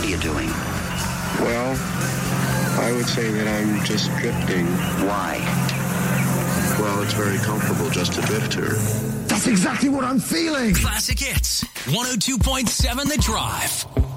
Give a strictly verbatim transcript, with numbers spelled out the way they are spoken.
you doing? Well, I would say that I'm just drifting. Why? Well, it's very comfortable just to drift here. That's exactly what I'm feeling. Classic Hits, one oh two point seven The Drive.